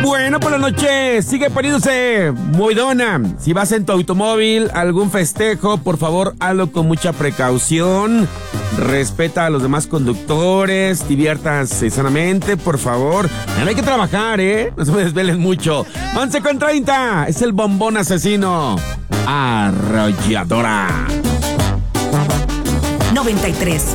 Bueno, por la noche sigue poniéndose movidona. Si vas en tu automóvil a algún festejo, por favor, hazlo con mucha precaución. Respeta a los demás conductores, diviértanse sanamente, por favor. No hay que trabajar, no se me desvelen mucho. 11:30, es el bombón asesino. Arrolladora. 93.9